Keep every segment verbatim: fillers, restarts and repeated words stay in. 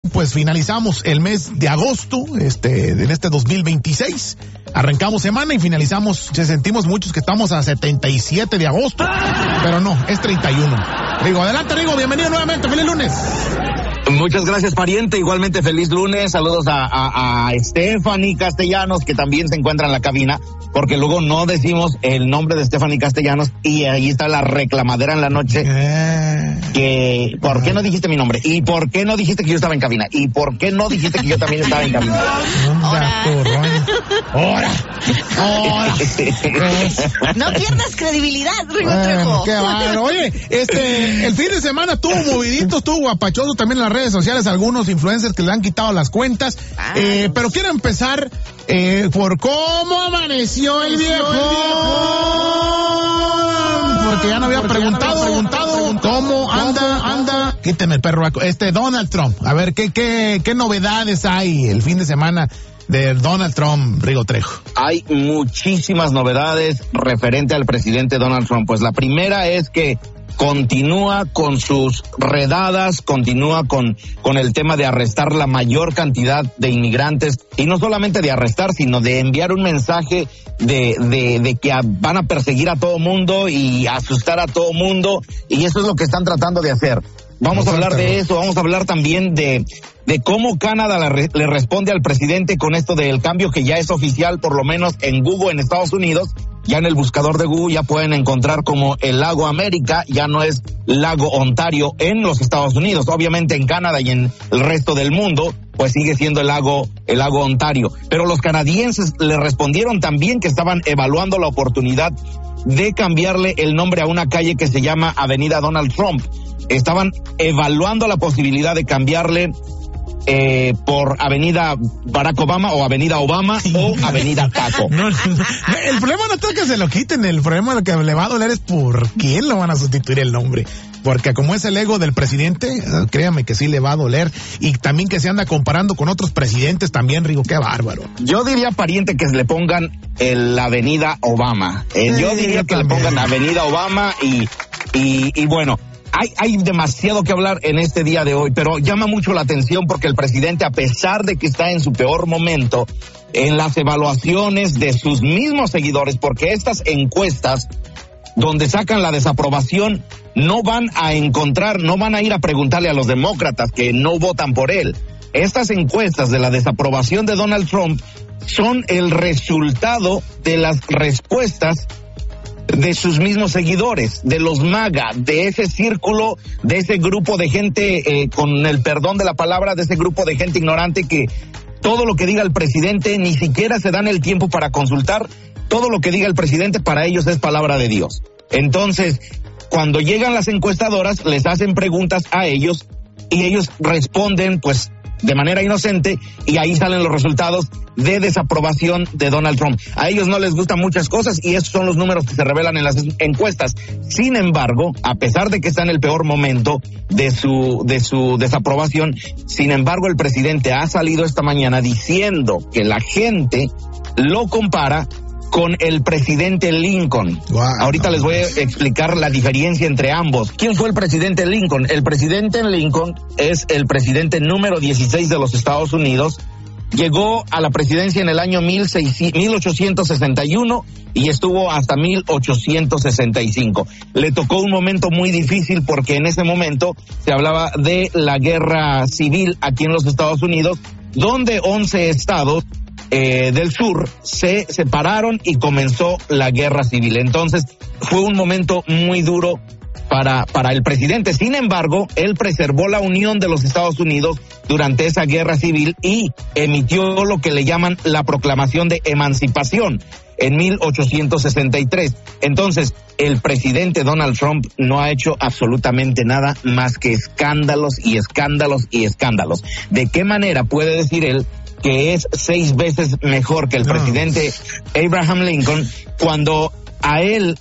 pues finalizamos el mes de agosto, este, en este dos mil veintiséis. Arrancamos semana y finalizamos, se sentimos muchos que estamos a setenta y siete de agosto, pero no, es treinta y uno. Rigo, adelante Rigo, bienvenido nuevamente, feliz lunes. Muchas gracias, pariente. Igualmente, feliz lunes. Saludos a, a, a Stephanie Castellanos, que también se encuentra en la cabina, porque luego no decimos el nombre de Stephanie Castellanos y ahí está la reclamadera en la noche. Eh, que, ¿por qué no dijiste mi nombre? ¿Y por qué no dijiste que yo estaba en cabina? ¿Y por qué no dijiste que yo también estaba en cabina? Ahora. Ahora. Ahora. No pierdas credibilidad, Rigo Trejo. Qué bárbaro. Oye, este, el fin de semana estuvo movidito, estuvo guapachoso también en las redes sociales, algunos influencers que le han quitado las cuentas, ah, eh, pero quiero empezar eh, por cómo amaneció el viejo, porque ya no había preguntado, preguntado cómo anda, anda, quíteme el perro, este Donald Trump, a ver, ¿qué, qué, qué novedades hay el fin de semana de Donald Trump, Rigo Trejo? Hay muchísimas novedades referente al presidente Donald Trump. Pues la primera es que continúa con sus redadas, continúa con, con el tema de arrestar la mayor cantidad de inmigrantes, y no solamente de arrestar, sino de enviar un mensaje de, de, de que a, van a perseguir a todo mundo y asustar a todo mundo, y eso es lo que están tratando de hacer. Vamos a hablar de eso, vamos a hablar también de, de cómo Canadá le, le responde al presidente con esto del cambio que ya es oficial, por lo menos en Google en Estados Unidos. Ya en el buscador de Google ya pueden encontrar como el lago América, ya no es lago Ontario en los Estados Unidos. Obviamente en Canadá y en el resto del mundo, pues sigue siendo el lago, el lago Ontario. Pero los canadienses le respondieron también que estaban evaluando la oportunidad de cambiarle el nombre a una calle que se llama Avenida Donald Trump. Estaban evaluando la posibilidad de cambiarle Eh, por Avenida Barack Obama o Avenida Obama o Avenida Taco. No, no, el problema no es que se lo quiten, el problema lo que le va a doler es por quién lo van a sustituir el nombre. Porque como es el ego del presidente, créame que sí le va a doler. Y también que se anda comparando con otros presidentes también, Rigo, qué bárbaro. Yo diría, pariente, que le pongan el Avenida Obama. Eh, yo sí, diría que también le pongan Avenida Obama y, y, y bueno... Hay, hay demasiado que hablar en este día de hoy, pero llama mucho la atención porque el presidente, a pesar de que está en su peor momento, en las evaluaciones de sus mismos seguidores, porque estas encuestas donde sacan la desaprobación no van a encontrar, no van a ir a preguntarle a los demócratas que no votan por él. Estas encuestas de la desaprobación de Donald Trump son el resultado de las respuestas de sus mismos seguidores, de los MAGA, de ese círculo, de ese grupo de gente, eh, con el perdón de la palabra, de ese grupo de gente ignorante que todo lo que diga el presidente ni siquiera se dan el tiempo para consultar. Todo lo que diga el presidente para ellos es palabra de Dios. Entonces, cuando llegan las encuestadoras, les hacen preguntas a ellos y ellos responden, pues, de manera inocente, y ahí salen los resultados de desaprobación de Donald Trump. A ellos no les gustan muchas cosas y esos son los números que se revelan en las encuestas. Sin embargo, a pesar de que está en el peor momento de su de su desaprobación, sin embargo el presidente ha salido esta mañana diciendo que la gente lo compara con el presidente Lincoln. Wow. Ahorita les voy a explicar la diferencia entre ambos. ¿Quién fue el presidente Lincoln? El presidente Lincoln es el presidente número dieciséis de los Estados Unidos. Llegó a la presidencia en el año mil ochocientos sesenta y uno y estuvo hasta mil ochocientos sesenta y cinco. Le tocó un momento muy difícil porque en ese momento se hablaba de la guerra civil aquí en los Estados Unidos, donde once estados Eh, del sur se separaron y comenzó la guerra civil. Entonces fue un momento muy duro para, para el presidente. Sin embargo, él preservó la unión de los Estados Unidos durante esa guerra civil y emitió lo que le llaman la Proclamación de Emancipación en mil ochocientos sesenta y tres. Entonces, el presidente Donald Trump no ha hecho absolutamente nada más que escándalos y escándalos y escándalos. ¿De qué manera puede decir él que es seis veces mejor que el no. presidente Abraham Lincoln cuando a él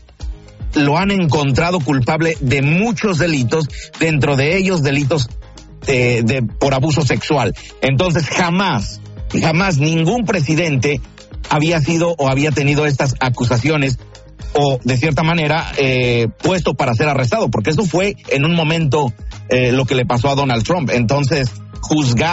lo han encontrado culpable de muchos delitos, dentro de ellos delitos de, de por abuso sexual? Entonces jamás, jamás ningún presidente había sido o había tenido estas acusaciones o de cierta manera eh, puesto para ser arrestado, porque eso fue en un momento eh, lo que le pasó a Donald Trump. Entonces juzgar